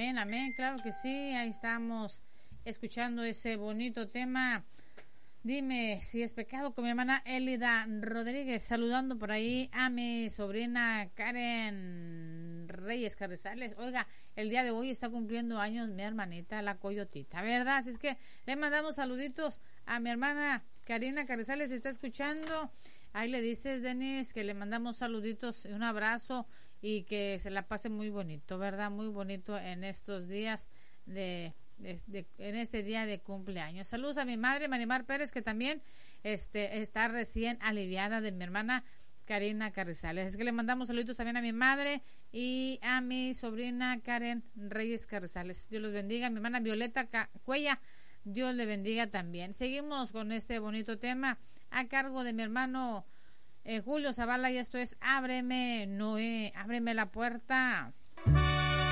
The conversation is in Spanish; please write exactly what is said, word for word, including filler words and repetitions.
Amén, amén, claro que sí, ahí estamos escuchando ese bonito tema. Dime si es pecado, con mi hermana Elida Rodríguez, saludando por ahí a mi sobrina Karen Reyes Carrizales. Oiga, el día de hoy está cumpliendo años mi hermanita, la Coyotita, ¿verdad? Así es que le mandamos saluditos a mi hermana Karina Carrizales, está escuchando. Ahí le dices, Denis, que le mandamos saluditos y un abrazo y que se la pase muy bonito, ¿verdad? Muy bonito en estos días de... De, de, en este día de cumpleaños. Saludos a mi madre Marimar Pérez, que también este, está recién aliviada de mi hermana Karina Carrizales. Es que le mandamos saludos también a mi madre y a mi sobrina Karen Reyes Carrizales. Dios los bendiga. Mi hermana Violeta Cuella, Dios le bendiga también. Seguimos con este bonito tema a cargo de mi hermano eh, Julio Zavala, y esto es Ábreme, Noé, ábreme la puerta.